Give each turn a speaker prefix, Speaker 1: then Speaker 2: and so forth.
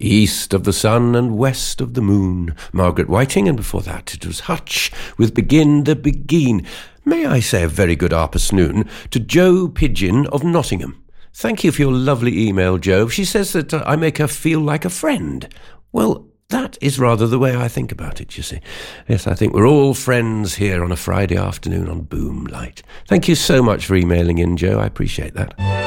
Speaker 1: East of the sun and west of the moon, Margaret Whiting, and before that it was Hutch with Begin the Begin. May I say a very good afternoon to Joe Pigeon of Nottingham. Thank you for your lovely email, Joe. She says that I make her feel like a friend. Well, that is rather the way I think about it, you see. Yes, I think we're all friends here on a Friday afternoon on Boomlight. Thank you so much for emailing in, Joe. I appreciate that.